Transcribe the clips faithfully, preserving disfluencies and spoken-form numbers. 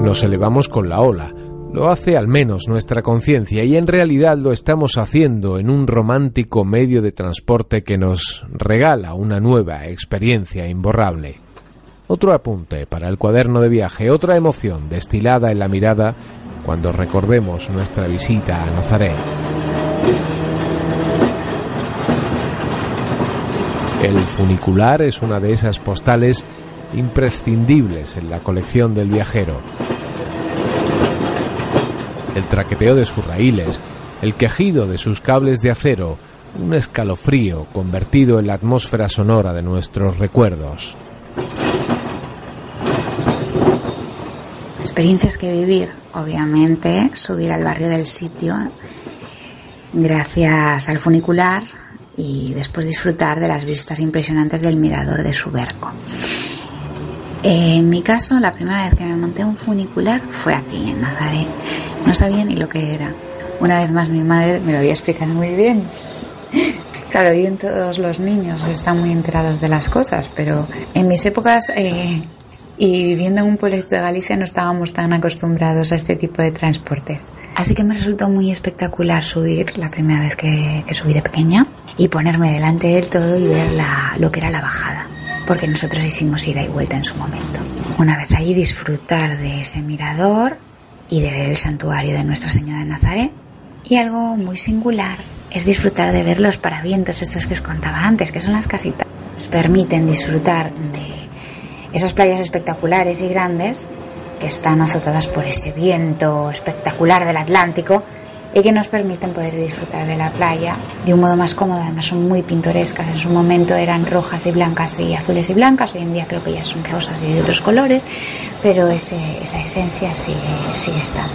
nos elevamos con la ola. Lo hace al menos nuestra conciencia, y en realidad lo estamos haciendo en un romántico medio de transporte que nos regala una nueva experiencia imborrable. Otro apunte para el cuaderno de viaje, otra emoción destilada en la mirada cuando recordemos nuestra visita a Nazaret. El funicular es una de esas postales imprescindibles en la colección del viajero. El traqueteo de sus raíles, el quejido de sus cables de acero, un escalofrío convertido en la atmósfera sonora de nuestros recuerdos. Experiencias que vivir, obviamente, subir al barrio del sitio gracias al funicular y después disfrutar de las vistas impresionantes del mirador de Suberco. En mi caso, la primera vez que me monté un funicular fue aquí, en Nazaret. No sabía ni lo que era. Una vez más mi madre me lo había explicado muy bien. Claro, bien, todos los niños están muy enterados de las cosas, pero en mis épocas eh, y viviendo en un pueblo de Galicia no estábamos tan acostumbrados a este tipo de transportes. Así que me resultó muy espectacular subir la primera vez que, que subí de pequeña y ponerme delante del todo y ver la, lo que era la bajada. Porque nosotros hicimos ida y vuelta en su momento. Una vez allí, disfrutar de ese mirador y de ver el santuario de Nuestra Señora de Nazaret. Y algo muy singular es disfrutar de ver los paravientos, estos que os contaba antes, que son las casitas. Nos permiten disfrutar de esas playas espectaculares y grandes que están azotadas por ese viento espectacular del Atlántico y que nos permiten poder disfrutar de la playa de un modo más cómodo. Además son muy pintorescas, en su momento eran rojas y blancas y azules y blancas, hoy en día creo que ya son rosas y de otros colores, pero ese, esa esencia sigue, sigue estando.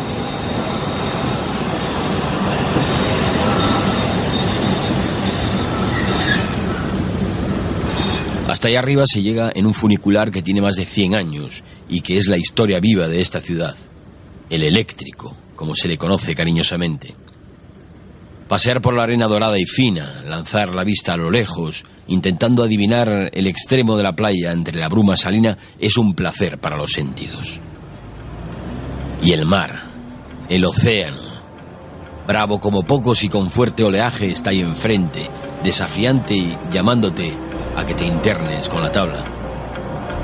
Hasta allá arriba se llega en un funicular que tiene más de cien años y que es la historia viva de esta ciudad, el eléctrico, como se le conoce cariñosamente. Pasear por la arena dorada y fina, lanzar la vista a lo lejos, intentando adivinar el extremo de la playa entre la bruma salina, es un placer para los sentidos. Y el mar, el océano, bravo como pocos y con fuerte oleaje, está ahí enfrente, desafiante y llamándote a que te internes con la tabla.